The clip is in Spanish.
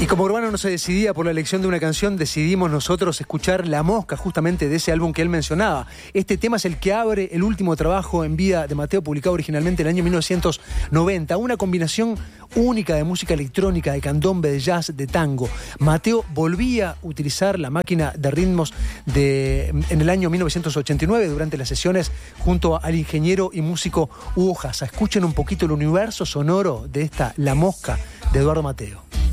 Y como Urbano no se decidía por la elección de una canción, decidimos nosotros escuchar La Mosca, justamente de ese álbum que él mencionaba. Este tema es el que abre el último trabajo en vida de Mateo, publicado originalmente en el año 1990. Una combinación única de música electrónica, de candombe, de jazz, de tango. Mateo volvía a utilizar la máquina de ritmos en el año 1989 durante las sesiones junto al ingeniero y músico Hugo Jasa. Escuchen un poquito el universo sonoro de esta La Mosca de Eduardo Mateo.